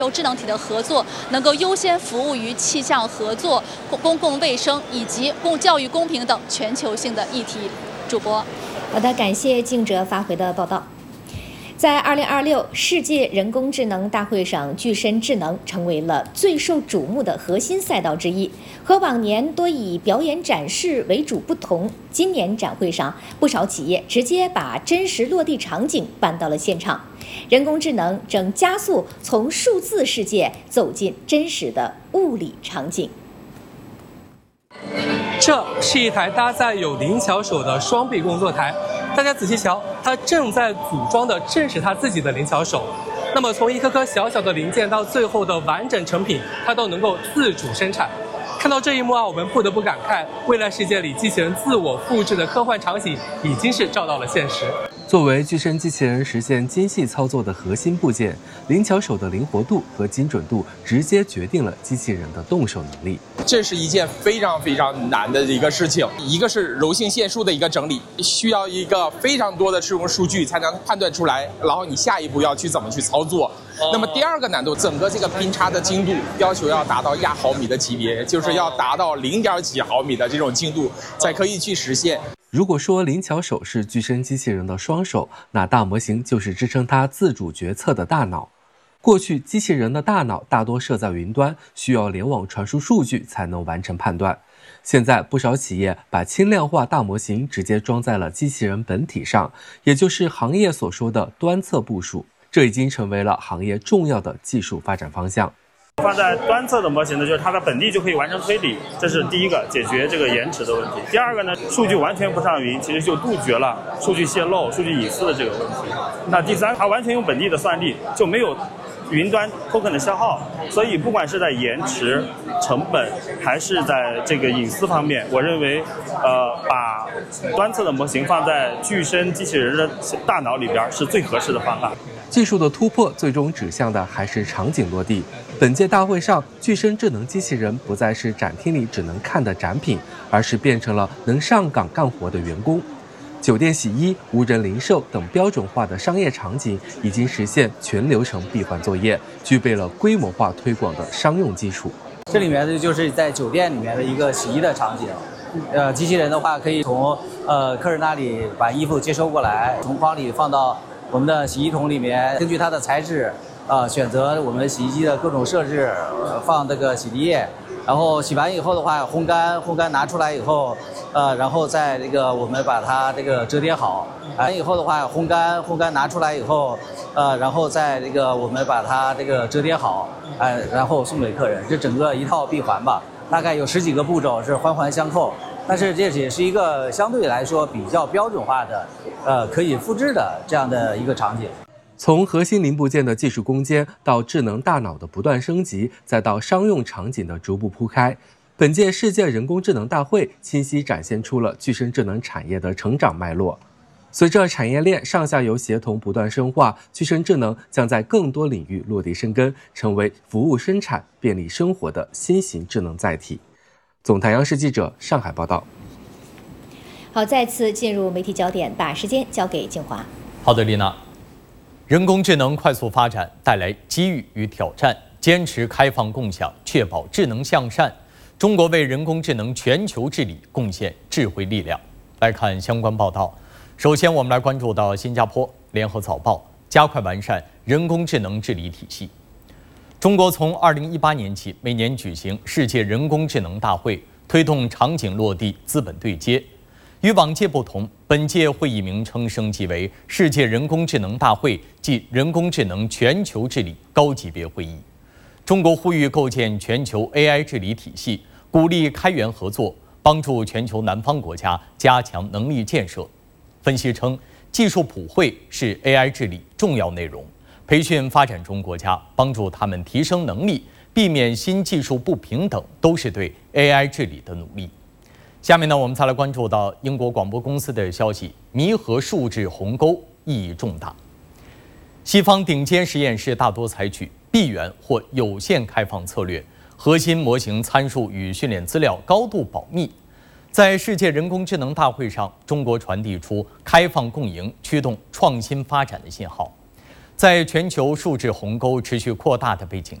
智能体的合作能够优先服务于气象合作、公共卫生以及教育公平等全球性的议题。主播， 好的，感谢记者发回的报道。在2026世界人工智能大会上，具身智能成为了最受瞩目的核心赛道之一。和往年多以表演展示为主不同，今年展会上不少企业直接把真实落地场景搬到了现场。人工智能正加速从数字世界走进真实的物理场景。 这是一台搭载有灵巧手的双臂工作台，大家仔细瞧，它正在组装的正是它自己的灵巧手。那么从一颗颗小小的零件到最后的完整成品，它都能够自主生产。看到这一幕啊，我们不得不感慨，未来世界里机器人自我复制的科幻场景已经是照到了现实。作为具身机器人实现精细操作的核心部件，灵巧手的灵活度和精准度直接决定了机器人的动手能力。 这是一件非常难的一个事情，一个是柔性线束的一个整理，需要一个非常多的使用数据才能判断出来，然后你下一步要去怎么去操作。那么第二个难度，整个这个拼插的精度要求要达到亚毫米的级别，就是要达到0.几毫米的这种精度才可以去实现。 如果说灵巧手是具身机器人的双手，那大模型就是支撑它自主决策的大脑。过去机器人的大脑大多设在云端，需要联网传输数据才能完成判断。现在不少企业把轻量化大模型直接装在了机器人本体上，也就是行业所说的端侧部署，这已经成为了行业重要的技术发展方向。 放在端侧的模型呢，就是它的本地就可以完成推理，这是第一个，解决这个延迟的问题。第二个呢，数据完全不上云，其实就杜绝了数据泄露、数据隐私的这个问题。那第三，它完全用本地的算力，就没有云端 token 的消耗，所以不管是在延迟、成本，还是在这个隐私方面，我认为，把端侧的模型放在具身机器人的大脑里边是最合适的方案。 技术的突破最终指向的还是场景落地。本届大会上，具身智能机器人不再是展厅里只能看的展品，而是变成了能上岗干活的员工。酒店洗衣、无人零售等标准化的商业场景已经实现全流程闭环作业，具备了规模化推广的商用基础。 这里面就是在酒店里面的一个洗衣的场景。机器人的话可以从客人那里把衣服接收过来，从筐里放到我们的洗衣桶里面，根据它的材质，选择我们洗衣机的各种设置，放这个洗涤液，然后洗完以后的话烘干拿出来以后，然后再我们把它折叠好，完以后的话烘干拿出来以后，然后再我们把它折叠好，然后送给客人，这整个一套闭环吧，大概有10几个步骤是环环相扣。但是这也是一个相对来说比较标准化的，可以复制的这样的一个场景。 从核心零部件的技术攻坚到智能大脑的不断升级，再到商用场景的逐步铺开，本届世界人工智能大会清晰展现出了具身智能产业的成长脉络。随着产业链上下游协同不断深化，具身智能将在更多领域落地生根，成为服务生产、便利生活的新型智能载体。总台央视记者上海报道。 好，再次进入媒体焦点，把时间交给静华。 好的，丽娜。人工智能快速发展带来机遇与挑战，坚持开放共享，确保智能向善。中国为人工智能全球治理贡献智慧力量。来看相关报道。首先，我们来关注到新加坡联合早报加快完善人工智能治理体系。中国从2018年起，每年举行世界人工智能大会，推动场景落地、资本对接。与往届不同，本届会议名称升级为世界人工智能大会暨人工智能全球治理高级别会议。中国呼吁构建全球 AI 治理体系，鼓励开源合作，帮助全球南方国家加强能力建设。分析称，技术普惠是 AI 治理重要内容。培训发展中国家，帮助他们提升能力，避免新技术不平等，都是对 AI 治理的努力。下面呢，我们再来关注到英国广播公司的消息：弥合数字鸿沟意义重大。西方顶尖实验室大多采取闭源或有限开放策略，核心模型参数与训练资料高度保密。在世界人工智能大会上，中国传递出开放共赢、驱动创新发展的信号。 在全球数字鸿沟持续扩大的背景